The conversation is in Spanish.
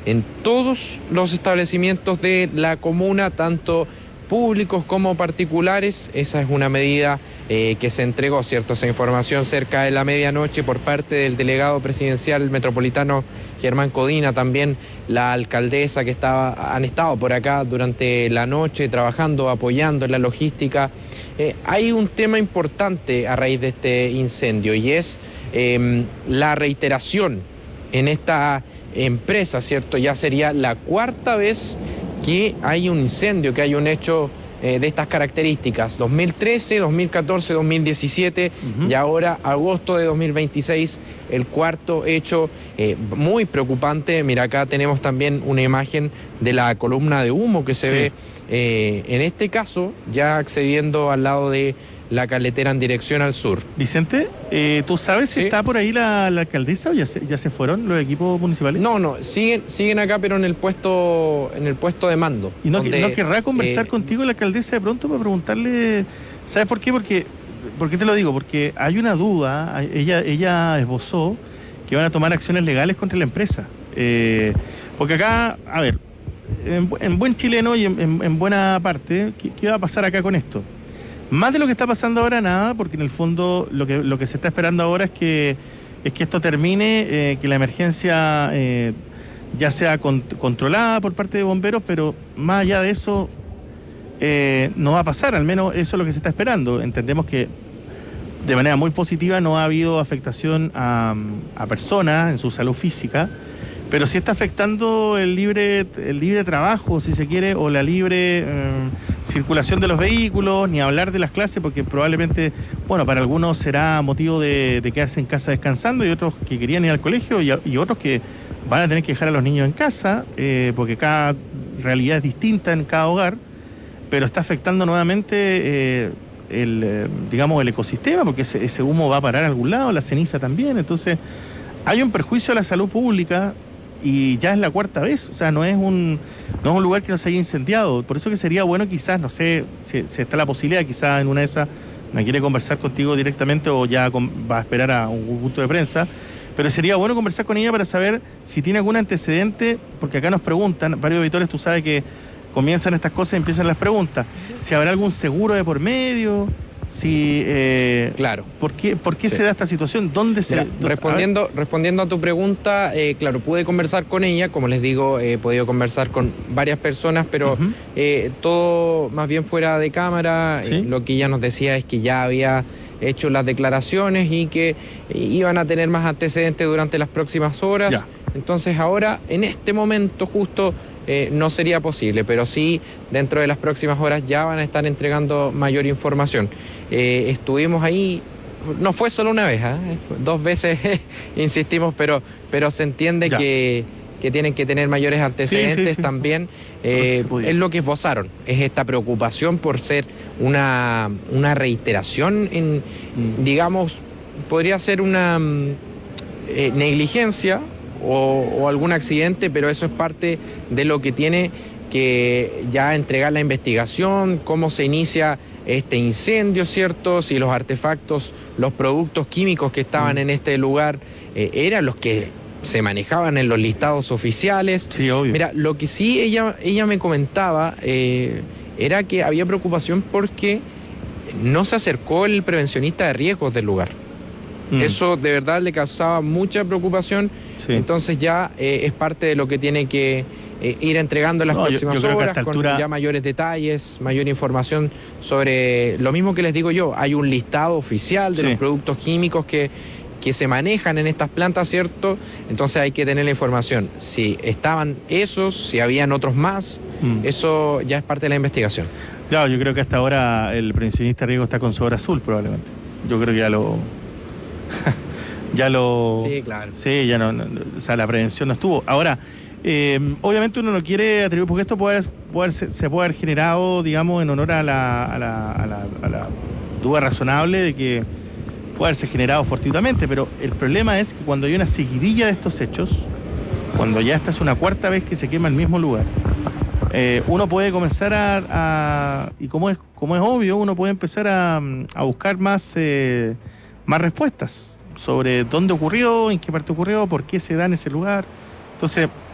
en todos los establecimientos de la comuna, tanto públicos como particulares. Esa es una medida que se entregó, ¿cierto? Esa información cerca de la medianoche por parte del delegado presidencial metropolitano Germán Codina, también la alcaldesa que han estado por acá durante la noche trabajando, apoyando en la logística. Hay un tema importante a raíz de este incendio y es la reiteración en esta empresa, ¿cierto? Ya sería la cuarta vez que hay un incendio, que hay un hecho de estas características. 2013, 2014, 2017 y ahora agosto de 2026, el cuarto hecho muy preocupante. Mira, acá tenemos también una imagen de la columna de humo que se ve, en este caso, ya accediendo al lado de la carretera en dirección al sur. Vicente, ¿tú sabes si está por ahí la alcaldesa o ya se fueron los equipos municipales? No, siguen acá, pero en el puesto de mando. ¿Y no querrá conversar contigo la alcaldesa de pronto para preguntarle? ¿Sabes por qué? ¿Por qué te lo digo? Porque hay una duda. Ella esbozó que van a tomar acciones legales contra la empresa. Porque acá, a ver, en buen chileno y en buena parte, ¿qué va a pasar acá con esto? Más de lo que está pasando ahora, nada, porque en el fondo lo que se está esperando ahora es que esto termine, que la emergencia ya sea controlada por parte de bomberos, pero más allá de eso no va a pasar, al menos eso es lo que se está esperando. Entendemos que de manera muy positiva no ha habido afectación a personas en su salud física, pero sí está afectando el libre trabajo, si se quiere, o la libre circulación de los vehículos, ni hablar de las clases, porque probablemente, bueno, para algunos será motivo de quedarse en casa descansando, y otros que querían ir al colegio, y otros que van a tener que dejar a los niños en casa, porque cada realidad es distinta en cada hogar, pero está afectando nuevamente el ecosistema, porque ese humo va a parar a algún lado, la ceniza también. Entonces hay un perjuicio a la salud pública y ya es la cuarta vez. O sea, no es un lugar que no se haya incendiado. Por eso que sería bueno, quizás, no sé si está la posibilidad, quizás en una de esas me quiere conversar contigo directamente o ya va a esperar a un punto de prensa, pero sería bueno conversar con ella para saber si tiene algún antecedente, porque acá nos preguntan, varios auditores, tú sabes que comienzan estas cosas y empiezan las preguntas, si habrá algún seguro de por medio, si claro. ¿Por qué se da esta situación? ¿Dónde se...? Respondiendo a tu pregunta, claro, pude conversar con ella, como les digo, he podido conversar con varias personas, pero todo más bien fuera de cámara. ¿Sí? Lo que ella nos decía es que ya había hecho las declaraciones y que iban a tener más antecedentes durante las próximas horas. Ya. Entonces ahora, en este momento justo, no sería posible, pero sí dentro de las próximas horas ya van a estar entregando mayor información. Estuvimos ahí, no fue solo una vez, 2 veces insistimos, pero se entiende que tienen que tener mayores antecedentes. Sí. También. Es lo que esbozaron, es esta preocupación por ser una reiteración en, digamos, podría ser una negligencia o algún accidente, pero eso es parte de lo que tiene que ya entregar la investigación, cómo se inicia este incendio, ¿cierto? Si los artefactos, los productos químicos que estaban en este lugar eran los que se manejaban en los listados oficiales. Sí, obvio. Mira, lo que sí ella me comentaba era que había preocupación porque no se acercó el prevencionista de riesgos del lugar. Eso de verdad le causaba mucha preocupación. Sí. Entonces ya es parte de lo que tiene que ir entregando en las próximas horas, con ya mayores detalles, mayor información sobre lo mismo que les digo yo. Hay un listado oficial de los productos químicos que se manejan en estas plantas, ¿cierto? Entonces hay que tener la información. Si estaban esos, si habían otros más, eso ya es parte de la investigación. Claro, yo creo que hasta ahora el prevencionista de riesgo está con sobre azul probablemente. Yo creo que ya lo... Sí, claro. Sí, ya no, o sea, la prevención no estuvo. Ahora, obviamente uno no quiere atribuir, porque esto se puede haber generado, digamos, en honor a la duda razonable de que puede haberse generado fortuitamente, pero el problema es que cuando hay una seguidilla de estos hechos, cuando ya esta es una cuarta vez que se quema el mismo lugar, uno puede comenzar y como es obvio, uno puede empezar a buscar más respuestas sobre dónde ocurrió, en qué parte ocurrió, por qué se da en ese lugar. Entonces,